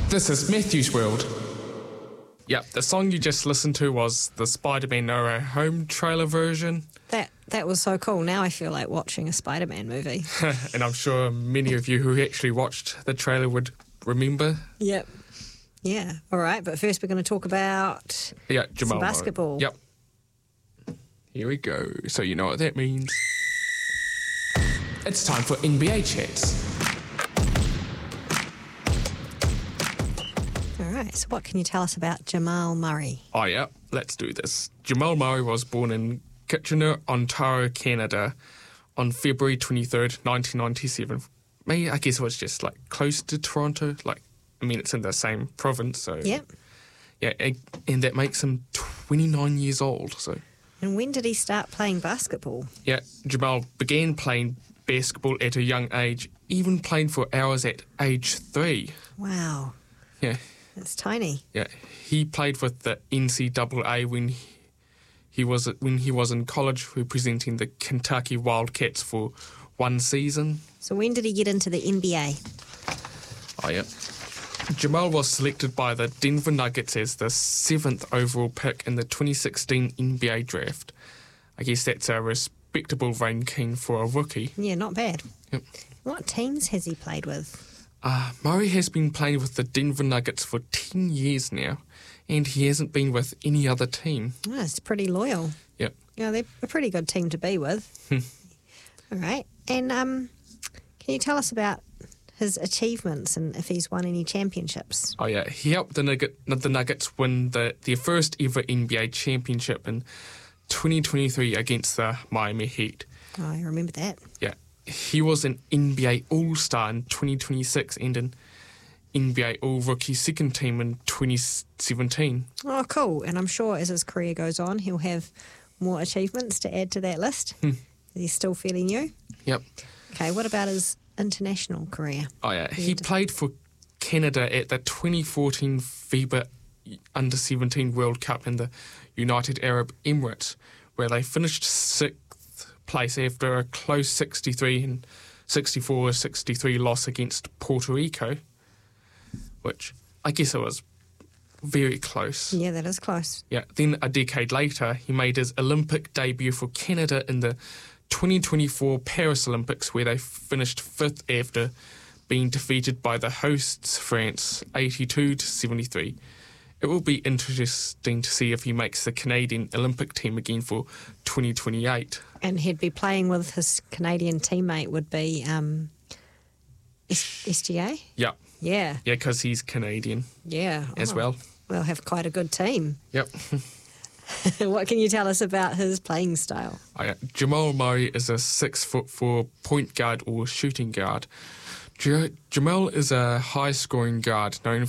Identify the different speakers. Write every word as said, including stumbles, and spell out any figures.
Speaker 1: This is Matthew's World. Yep, the song you just listened to was the Spider-Man No Way Home trailer version.
Speaker 2: That that was so cool. Now I feel like watching a Spider-Man movie.
Speaker 1: And I'm sure many of you who actually watched the trailer would remember.
Speaker 2: Yep. Yeah. All right, but first we're going to talk about
Speaker 1: yeah, Jamal
Speaker 2: some basketball.
Speaker 1: Murray. Yep. Here we go. So you know what that means. It's time for N B A chats.
Speaker 2: All right, so what can you tell us about Jamal Murray?
Speaker 1: Oh yeah, let's do this. Jamal Murray was born in Kitchener, Ontario, Canada on February twenty-third, nineteen ninety-seven. Maybe, I guess it was just like close to Toronto. Like, I mean, it's in the same province, so...
Speaker 2: Yep.
Speaker 1: Yeah, and, and that makes him twenty-nine years old, so...
Speaker 2: And when did he start playing basketball?
Speaker 1: Yeah, Jamal began playing basketball at a young age, even playing for hours at age three.
Speaker 2: Wow.
Speaker 1: Yeah.
Speaker 2: That's tiny.
Speaker 1: Yeah, he played with the N C double A when he, he was when he was in college, representing the Kentucky Wildcats for one season.
Speaker 2: So when did he get into the N B A?
Speaker 1: Oh yeah, Jamal was selected by the Denver Nuggets as the seventh overall pick in the twenty sixteen N B A draft. I guess that's a respectable ranking for a rookie.
Speaker 2: Yeah, not bad.
Speaker 1: Yep.
Speaker 2: What teams has he played with?
Speaker 1: Uh, Murray has been playing with the Denver Nuggets for ten years now, and he hasn't been with any other team.
Speaker 2: Oh, it's pretty loyal.
Speaker 1: Yep.
Speaker 2: Yeah, they're a pretty good team to be with. All right. And um, can you tell us about his achievements and if he's won any championships?
Speaker 1: Oh, yeah. He helped the, Nugget, the Nuggets win the, their first ever N B A championship in twenty twenty-three against the Miami Heat.
Speaker 2: Oh, I remember that.
Speaker 1: Yeah. He was an N B A All-Star in twenty twenty-six and an N B A All-Rookie second team in twenty seventeen.
Speaker 2: Oh, cool. And I'm sure as his career goes on, he'll have more achievements to add to that list.
Speaker 1: Hmm.
Speaker 2: He's still fairly new.
Speaker 1: Yep.
Speaker 2: Okay, what about his international career?
Speaker 1: Oh, yeah. He played for Canada at the twenty fourteen FIBA under seventeen World Cup in the United Arab Emirates, where they finished sixth place after a close sixty-three and sixty-four sixty-three loss against Puerto Rico, which I guess it was very close.
Speaker 2: Yeah, that is close.
Speaker 1: Yeah. Then a decade later, he made his Olympic debut for Canada in the twenty twenty-four Paris Olympics, where they finished fifth after being defeated by the hosts France eighty-two to seventy-three. It will be interesting to see if he makes the Canadian Olympic team again for twenty twenty-eight.
Speaker 2: And he'd be playing with his Canadian teammate would be um, S- SGA?
Speaker 1: Yeah.
Speaker 2: Yeah.
Speaker 1: Yeah, because he's Canadian
Speaker 2: Yeah.
Speaker 1: as
Speaker 2: Oh,
Speaker 1: well.
Speaker 2: They'll have quite a good team.
Speaker 1: Yep.
Speaker 2: What can you tell us about his playing style?
Speaker 1: Oh, yeah. Jamal Murray is a six foot four point guard or shooting guard. J- Jamal is a high scoring guard known